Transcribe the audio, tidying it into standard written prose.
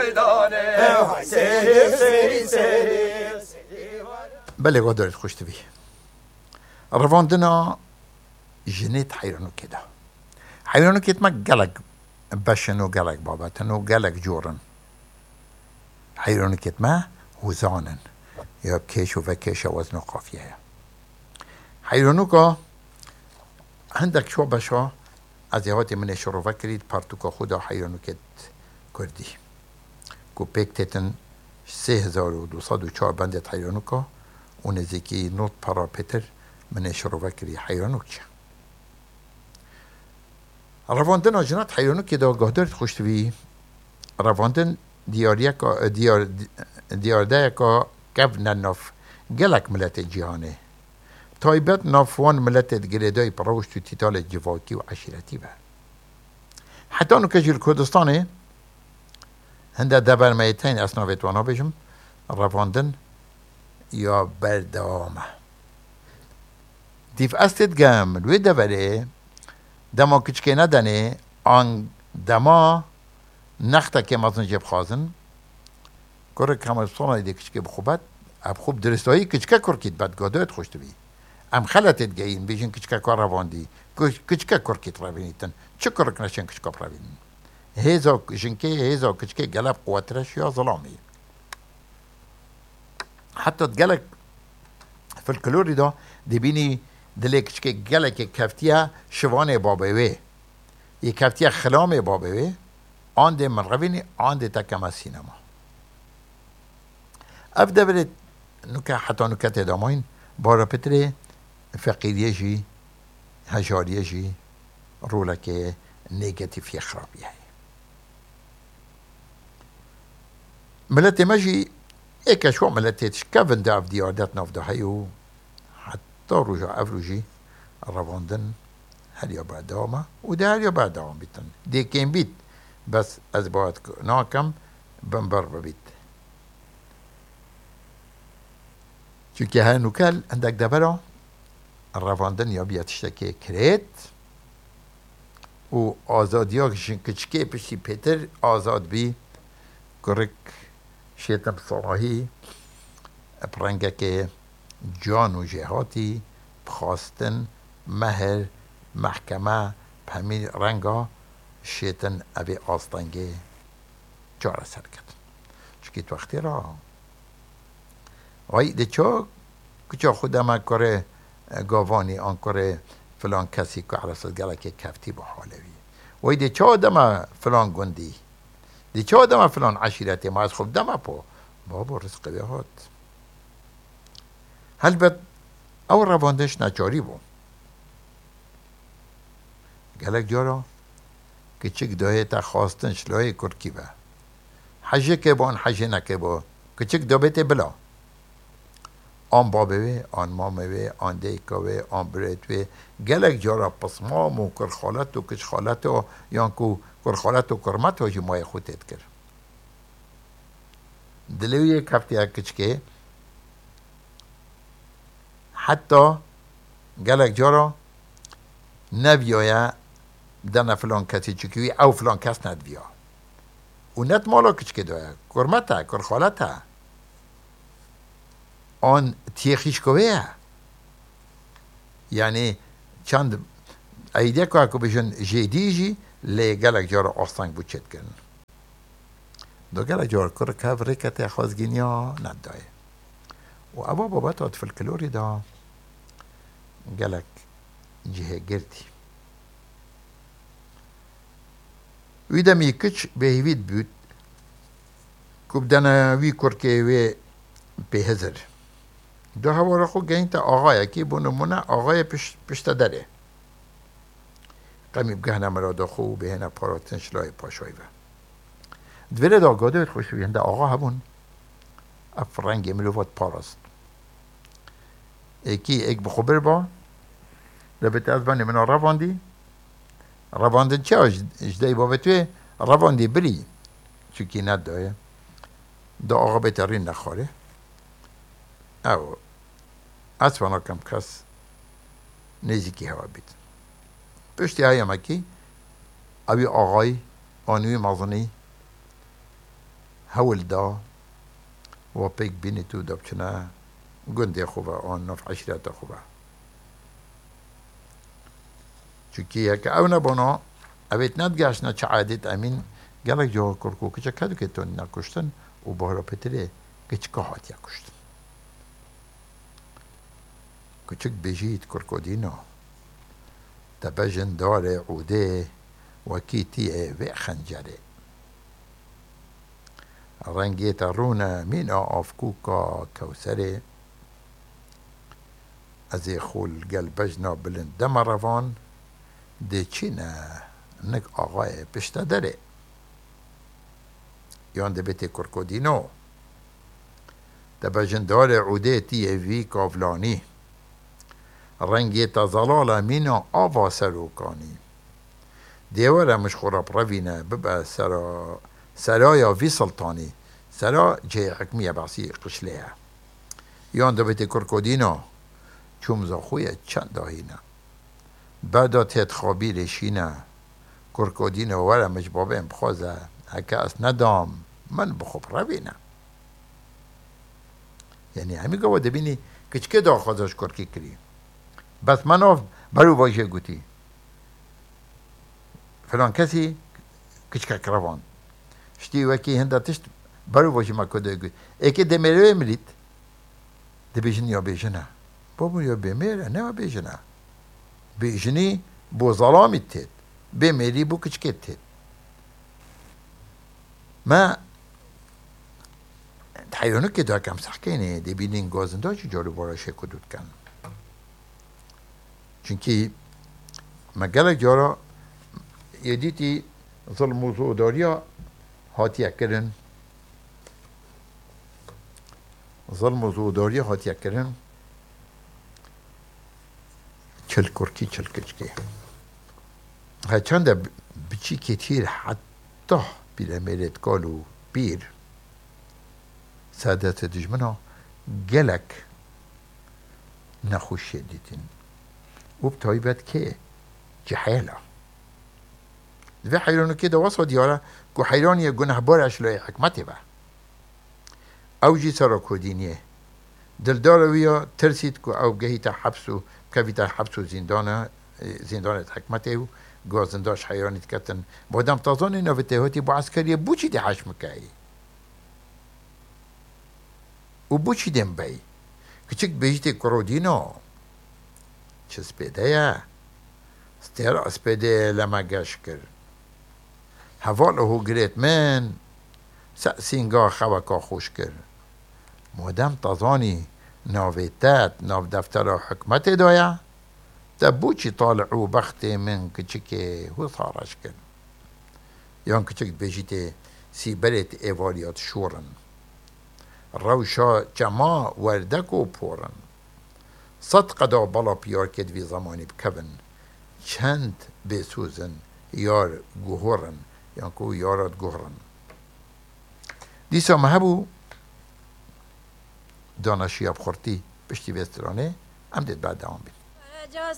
بله قدرت خوشت بی رواندنا جنیت حیرانو کده حیرانو کده ما گلگ بشن و گلگ بابتن و گلگ جورن حیرانو کده ما وزانن یا کش و وکش وزن و قافیه حیرانو که هندک شو بشا از یهات من شروع کرد پارتوکا خدا حیرانو کده کردی که پیکتتن 3204 بنده حیرانو که و نزدیکی نوت پارا پتر من شروع کردی حیرانو که رواندن آجنات حیرانو که دا گهدارت خوشتوی رواندن دیارده که کف نناف گلک ملت جهانه تایبت نافوان ملت گریدای پروش تو تیتال جواکی و عشیرتی به حتی انو کجیل کردستانه هنده دبرمیتین اسناویتوانا بجم رواندن یا بردامه دیف استت گم لوی دوره دما کچکه ندنه آن دما نخته که مازن جب خازن کره کمال سونا ایده کچکه بخوبت اب خوب درستایی کچکه کرکید بد گادایت خوشت بی ام خلطت گین بیشن کچکه کار رواندی کچکه کرکید روینیتن چه کرک نشن کچکه روینین هیزا جنکه هیزا کچکه گلب قوترش یا ظلامی حتی گلک فالکلوری دا دبینی دلی کچکه گلک کفتیه شوان بابوه یه کفتیه خلام بابوه آن ده من روینی آن ده تکم از سینما اف دبرت نکه حتی نکت اداماین بارا پتره فقیریه جی هجاریه جی رولک نيجاتيف يخرب يعني ملت ماجي ايكا شو ملتيتش كافن داف ديادات ناف دهيو حتى رجع افرجي رواندن هل يبقى داما وده هل يبقى داما بيتن دي كين بيت بس از باید ناکم بنبر ببید چونکه ها نوکل اندک دبرا رواندن یا بیاتشتکی کرید و آزادی ها کچکه پشتی پیتر آزاد بی گرک شیطم صلاحی پرنگه که جان و جهاتی بخواستن مهر محکمه پهمی رنگا شیطن اوی آستانگه چاره سر کرد چکیت وقتی را وای ده چا کچا خودم کاره گاوانی آن کاره فلان کسی که عرصد گله که کفتی با حالوی وای ده چا دم فلان گندی ده چا دم فلان عشیرتی ما از خوب دم پا بابا رزق بیهات هلبت او رواندش نچاری بو گلک جارا که چک دایه تا خواستن شلای کرکی با حجه که با آن حجه نکه با که چک دابته بلا آن بابه آن مامه آن دیکاوه آن برتوه گلک جارا پسمام و کرخالت و کچ خالت و یان کو کرخالت و کرمت و جمعه خودت کرد دلوی کفتی ها کچ که حتی گلک جارا نبیایه دن فلان کسی چکیوی او فلان کس ندبیا و نت مالا کچ که دایه کرمته کرخالته آن تیخیش کوه یعنی چند ایده که اکو بشن جدیجی لی گلک جارا آستانگ بود چید کرن دو گلک جارا کر که ریکت خوازگینیا ندایه و ابا بابا تا فالکلوری دا گلک جه گردی ویدم یکچ بهوید بود کب دنا وی کرکه وی بهزر دو هوا خو گین تا آقای کی بونمونه آقای پشت دره قمی بگهنه مراد خو بهنه پاراتن شلای پاشای و دوره دا گاده خوش بینده آقا همون افرنگ ملوفات پاراست ایکی ایک بخبر با لبت از بانی من رواندن چه اجدهی بابتوی رواندی بری چوکی ندایه دا آقا بهترین نخواره او اصفانا کم کس نزیکی هوا بید پشتی های مکی اوی آقای آنوی مازنی هول دا و پیک بینی تو دبچنه گنده خوبه آن نف عشرت خوبه چونکه یک او نبانا اویت ندگشت نه چه عادت امین گلک جا کرکو که چه کدو که تو نکشتن و بارا پتره که چه که هاتی کشتن کچک بجید کرکو دینا تبجن دار عوده و کیتیه و خنجره رنگیت رونه مینا آفکوکا کوسره از خول گل بجنا بلند دم روان ده چینه نک آقای پشت داره یان ده بیت کرکودینو ده بجندار عوده تیه وی کافلانی رنگیت زلال مینا آوا سروکانی دیواره مش خوراب روینه ببا سرایا وی سلطانی سرا جه حکمیه بعصی قشلیه یان ده بیت کرکودینو چوم زاخویه چند داهینه بعد تیت خوابی رشینه کرکودینو وره مجبابه بخوازه هکه از ندام من بخوب روینه یعنی همین گوه دبینی کچکه دا خوازش کرکی کری بس من برو واجه گوتی فلان کسی کچکه کروان شتی وکی هنده تشت برو واجه مکده گوتی ایکه دمیره ملید دبیجن یا بیجنه بابو یا بمیره نه بیجنه بیجنی بو ظلامی تید بمیری بو کچکه تید ما تحیرانو که دا کم سحکینه دی بینین گازنده چی جارو باراشه کدود کن چونکه مگل جارا یدیتی ظلم و زوداریا هاتیه کرن ظلم و زوداریا هاتیه کرن چل کرکی چل کچکه هرچند بچی کتیر حتی بیر میرد کالو بیر سادات دجمنا گلک نخوشی دیدین و بتایبت که جحیله و حیرانو که دواسا دیاره که حیرانی گناه بارش لای حکمتی با او جی سرا کودینیه دلدار ویا ترسید که او گهی تا حبسو کفی تا حبسو زندان حکمتی و گازنداش حیرانیت کتن بادم تازان نوته هاتی با عسکریه بو چی ده حشم که و بو چی دم بی کچک بیجت کرودینا چه سپیده یا ستیر سپیده لما گش کرد حواله هو گریت من سینگا خوکا خوش کرد مادم تازانی ناویتت ناو دفتر حکمت دایا تا بو چی طالعو بخت من کچک هو صارش کرد یان کچک بیجت سیبرت ایوالیات شورن روشا جما وردکو پورن صدق دا بالا پیار کد وی زمانی بکون چند بسوزن یار گوهرن یان کو یارات گوهرن دیسا مهبو دانشی اب خورتی پشتی وسترانه هم دید بعد دوام بید